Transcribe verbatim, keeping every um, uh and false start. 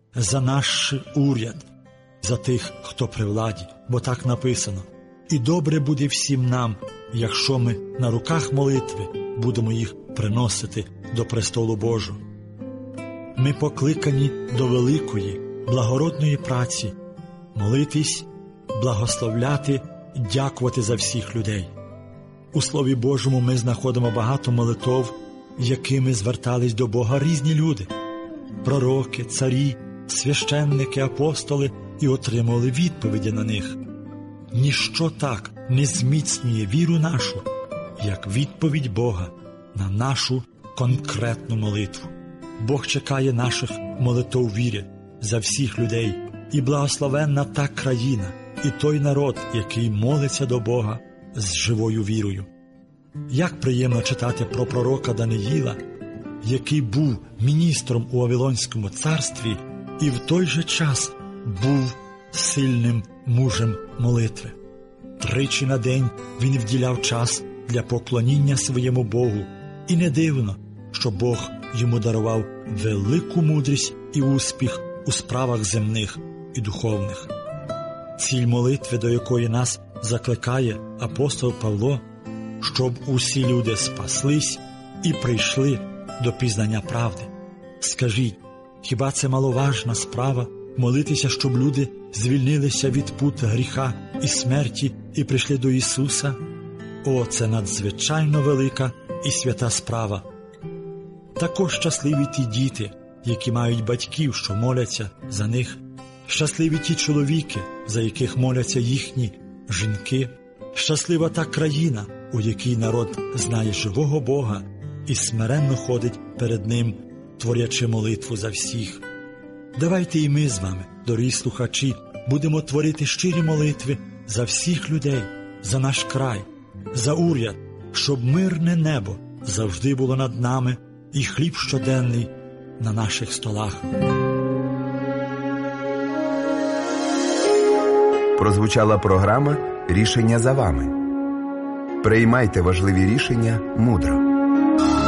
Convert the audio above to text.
за наш уряд, за тих, хто при владі, бо так написано: «І добре буде всім нам, якщо ми на руках молитви будемо їх приносити до престолу Божого». Ми покликані до великої, благородної праці – молитись, благословляти, дякувати за всіх людей. У Слові Божому ми знаходимо багато молитов, якими звертались до Бога різні люди – пророки, царі, священники, апостоли, і отримували відповіді на них. Ніщо так не зміцнює віру нашу, як відповідь Бога на нашу конкретну молитву. Бог чекає наших молитов віри за всіх людей, і благословенна та країна, і той народ, який молиться до Бога з живою вірою. Як приємно читати про пророка Даниїла, який був міністром у Вавилонському царстві і в той же час був сильним мужем молитви. Тричі на день він вділяв час для поклоніння своєму Богу, і не дивно, що Бог йому дарував велику мудрість і успіх у справах земних і духовних. Ціль молитви, до якої нас закликає апостол Павло, щоб усі люди спаслись і прийшли до пізнання правди. Скажіть, хіба це маловажна справа молитися, щоб люди звільнилися від пут гріха і смерті і прийшли до Ісуса? О, це надзвичайно велика і свята справа. Також щасливі ті діти, які мають батьків, що моляться за них. Щасливі ті чоловіки, за яких моляться їхні жінки. Щаслива та країна, у якій народ знає живого Бога і смиренно ходить перед Ним, творячи молитву за всіх. Давайте і ми з вами, дорогі слухачі, будемо творити щирі молитви за всіх людей, за наш край, за уряд, щоб мирне небо завжди було над нами і хліб щоденний на наших столах. Прозвучала програма «Рішення за вами». Приймайте важливі рішення мудро.